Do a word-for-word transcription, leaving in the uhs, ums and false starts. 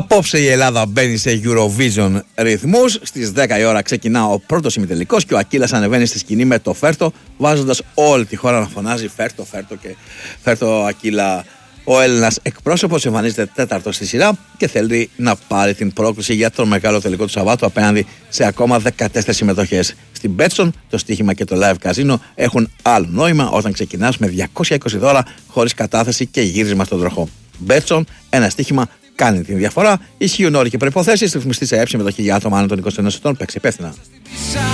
Απόψε η Ελλάδα μπαίνει σε Eurovision ρυθμούς. Στις δέκα η ώρα ξεκινά ο πρώτος ημιτελικός και ο Ακύλας ανεβαίνει στη σκηνή με το Φέρτο, βάζοντας όλη τη χώρα να φωνάζει Φέρτο, Φέρτο και Φέρτο Ακύλα. Ο Έλληνας εκπρόσωπος εμφανίζεται τέταρτο στη σειρά και θέλει να πάρει την πρόκληση για τον μεγάλο τελικό του Σαββάτου απέναντι σε ακόμα δεκατέσσερις συμμετοχές. Στην Betson το στοίχημα και το live casino έχουν άλλο νόημα όταν ξεκινάς με διακόσια είκοσι δώλαρα χωρίς κατάθεση και γύρισμα στον τροχό. Betson, ένα στοίχημα κάνει την διαφορά. Ισχύουν όροι και προϋποθέσεις. Ρυθμιστή σε έψη μετοχή για άτομα άνω των είκοσι ενός ετών. Παίξει υπεύθυνα.